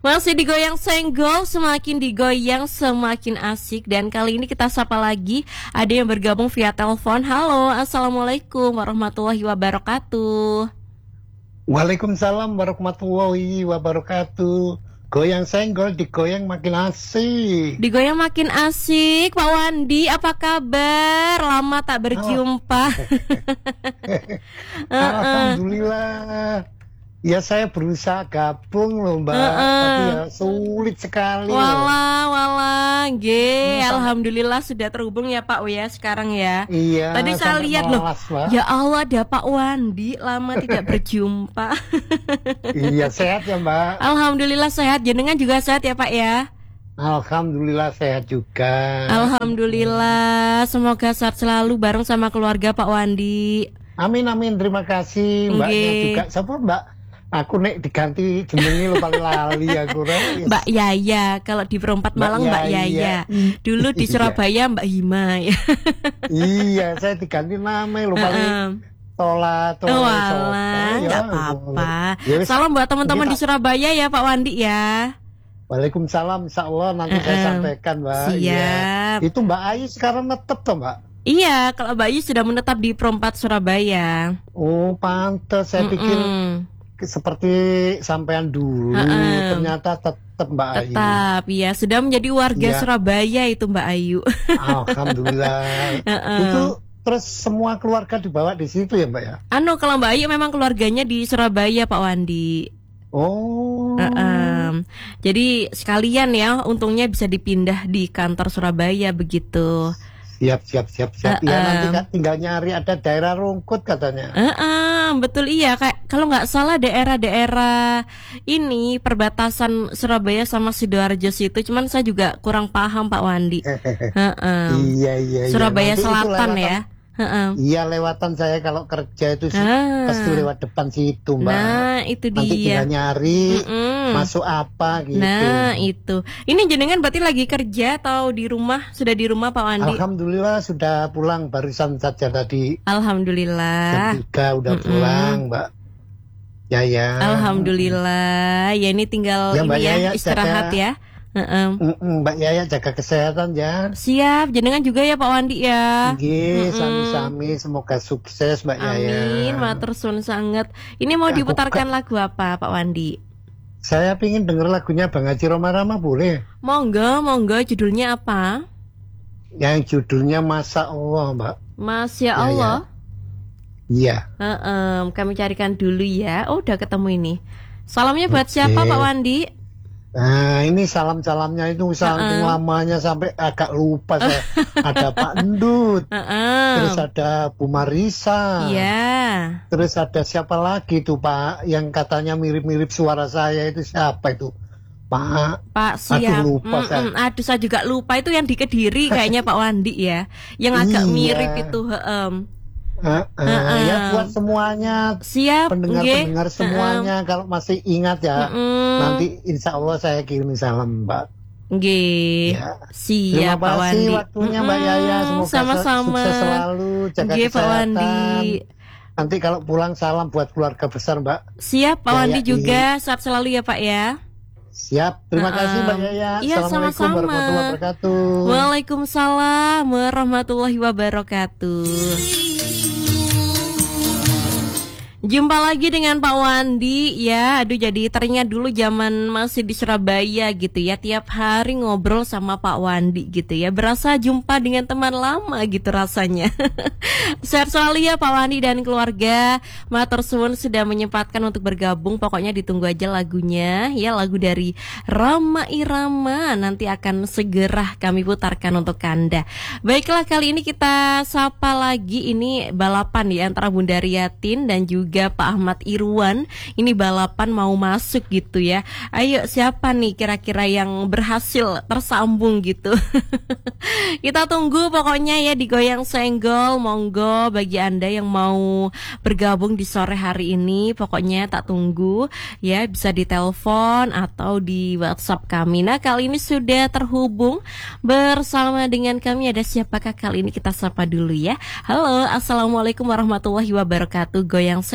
Masih digoyang senggol, semakin digoyang semakin asik. Dan kali ini kita sapa lagi, ada yang bergabung via telepon. Halo, assalamualaikum warahmatullahi wabarakatuh. Waalaikumsalam warahmatullahi wabarakatuh. Goyang senggol, digoyang makin asik. Digoyang makin asik, Pak Wandi, apa kabar? Lama tak berjumpa. Alhamdulillah. Ya saya berusaha gabung loh Mbak, tapi ya sulit sekali. Walah, alhamdulillah sudah terhubung ya Pak ya sekarang ya. Iya. Tadi saya lihat loh, Mbak. Ya Allah ada Pak Wandi, lama tidak berjumpa. Iya sehat ya Mbak. Alhamdulillah sehat, jenengan juga sehat ya Pak ya. Alhamdulillah sehat juga. Alhamdulillah, semoga sehat selalu bareng sama keluarga Pak Wandi. Amin, terima kasih Mbaknya juga. Siapa Mbak? Aku nek diganti jenenge lo paling lali aku. Mbak Yaya, kalau di Perempat Malang Mbak Yaya. Dulu di Surabaya Mbak Hima ya. Iya, saya diganti nama lo paling Tola. Nggak apa-apa. Salam buat teman-teman di Surabaya ya Pak Wandi ya. Waalaikumsalam, insya Allah nanti saya sampaikan Mbak. Siap. Ya. Itu Mbak Ayu sekarang netep toh Mbak? Iya, kalau Mbak Ayu sudah menetap di Perempat Surabaya. Oh pantes, saya pikir seperti sampean dulu, ternyata tetap Mbak Ayu. Tetap, ya sudah menjadi warga Surabaya itu Mbak Ayu. Alhamdulillah. Itu terus semua keluarga dibawa di situ ya Mbak ya? Kalau Mbak Ayu memang keluarganya di Surabaya Pak Wandi. Oh. Jadi sekalian ya, untungnya bisa dipindah di kantor Surabaya begitu. Siap. Ya nanti kan tinggal nyari ada daerah Rungkut katanya. Betul iya, kayak kalau nggak salah daerah-daerah ini perbatasan Surabaya sama Sidoarjo situ. Cuman saya juga kurang paham Pak Wandi. Iya. Surabaya Selatan ya. Iya lewatan saya kalau kerja itu pasti lewat depan situ Mbak. Nah itu dia. Nanti tinggal nyari masuk apa gitu. Nah itu. Ini jenengan berarti lagi kerja atau di rumah? Sudah di rumah Pak Wandi? Alhamdulillah sudah pulang barusan saja tadi. Alhamdulillah. Jam 3 udah pulang Mbak. Ya. Alhamdulillah. Ya ini tinggal istirahat ya. Mbak Yaya jaga kesehatan ya. Siap, jenengan juga ya Pak Wandi ya. Sami-sami semoga sukses Mbak Yaya. Amin, matur suwun sangat. Ini mau diputarkan lagu apa Pak Wandi? Saya pingin denger lagunya Bang Haji Roma Rama boleh? Monggo, judulnya apa? Yang judulnya Masya Allah Mbak. Masya Allah? Iya. Kami carikan dulu ya. Oh udah ketemu ini. Salamnya buat siapa Pak Wandi? Nah ini salam-salamnya itu saking lamanya sampai agak lupa saya. Ada Pak Endut, terus ada Bu Marisa, terus ada siapa lagi tuh Pak yang katanya mirip-mirip suara saya itu siapa itu? Pak siap. Aduh lupa saya. Saya juga lupa itu yang di Kediri kayaknya Pak Wandi ya, yang agak mirip itu. Ya buat semuanya, pendengar-pendengar semuanya kalau masih ingat ya, nanti insya Allah saya kirim salam Mbak. Siap Pak Wandi. Terima kasih waktunya Mbak Yaya, semoga sama-sama. Sukses selalu, jaga kesehatan. Pak Wandi. Nanti kalau pulang salam buat keluarga besar Mbak. Siap Pak Wandi juga, sehat selalu ya Pak ya. Siap, terima kasih Mbak Yaya. Assalamualaikum warahmatullahi wabarakatuh. Waalaikumsalam warahmatullahi wabarakatuh. Jumpa lagi dengan Pak Wandi ya. Aduh jadi teringat dulu zaman masih di Surabaya gitu ya. Tiap hari ngobrol sama Pak Wandi gitu ya. Berasa jumpa dengan teman lama gitu rasanya. Sehat selalu ya Pak Wandi dan keluarga. Matur suwun sudah menyempatkan untuk bergabung. Pokoknya ditunggu aja lagunya ya. Lagu dari Rhoma Irama nanti akan segera kami putarkan untuk Anda. Baiklah kali ini kita sapa lagi. Ini balapan ya antara Bunda Riatin dan juga Pak Ahmad Irwan. Ini balapan mau masuk gitu ya. Ayo siapa nih kira-kira yang berhasil tersambung gitu. Kita tunggu pokoknya ya di Goyang Senggol. Monggo bagi Anda yang mau bergabung di sore hari ini, pokoknya tak tunggu ya, bisa ditelepon atau di WhatsApp kami. Nah kali ini sudah terhubung bersama dengan kami. Ada siapakah kali ini? Kita sapa dulu ya. Halo, assalamualaikum warahmatullahi wabarakatuh. Goyang Senggol,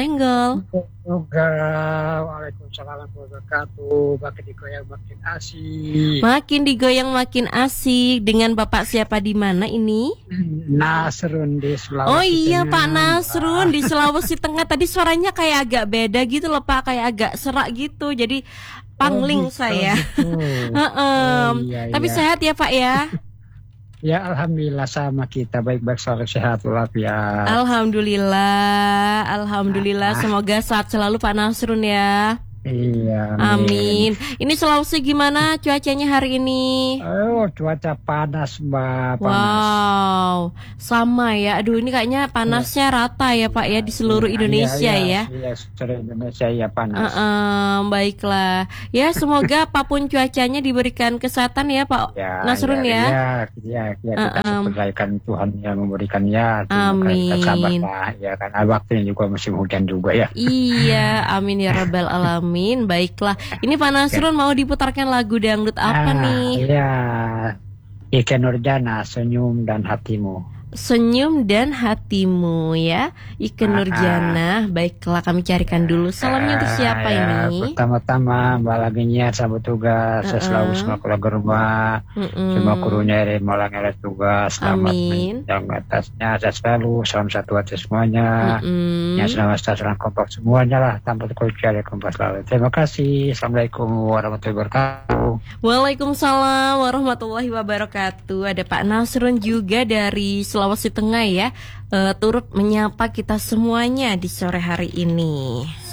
Jenggol. Juga Waalaikumsalam warahmatullahi wabarakatuh. Makin digoyang makin asik. Makin digoyang makin asik. Dengan Bapak siapa di mana ini? Nasrun di Sulawesi. Oh iya Tengah. Pak Nasrun di Sulawesi Tengah. Tadi suaranya kayak agak beda gitu loh Pak, kayak agak serak gitu. Jadi pangling gitu, saya. Gitu. Tapi sehat ya Pak ya? Ya alhamdulillah sama kita baik-baik selalu sehat walafiat. Alhamdulillah. Semoga sehat selalu Pak Nasrun ya. Iya. Amin. Ini Sulawesi gimana cuacanya hari ini? Oh cuaca panas Mbak. Panas. Wow, sama ya. Aduh ini kayaknya panasnya rata ya Pak ya di seluruh Indonesia ya. Iya seluruh Indonesia ya panas. Baiklah. Ya semoga apapun cuacanya diberikan kesehatan ya Pak Nasrun ya. Iya kita percayakan Tuhan yang memberikannya. Amin. Kita sabar lah ya karena waktunya juga musim hujan juga ya. Iya, amin ya rabbal alamin. Baiklah. Ini Pak Nasrun mau diputarkan lagu dangdut apa nih? Iya. Ikke Nurjana, Senyum dan Hatimu. Senyum dan hatimu ya, Ikke Nurjana. Baiklah kami carikan dulu. Salamnya untuk siapa ini? Pertama-tama Mbak Laginya sambut tugas. Selalu semua keluarga rumah. Semua krunya Molang Eres tugas. Selamat yang atasnya. Saya selalu salam satu hati semuanya. Yang selamat salam kompak semuanya lah. Tanpa terkecuali kompak selalu. Terima kasih. Assalamualaikum warahmatullahi wabarakatuh. Waalaikumsalam warahmatullahi wabarakatuh. Ada Pak Nasrun juga dari Sulawesi Tengah ya, turut menyapa kita semuanya di sore hari ini.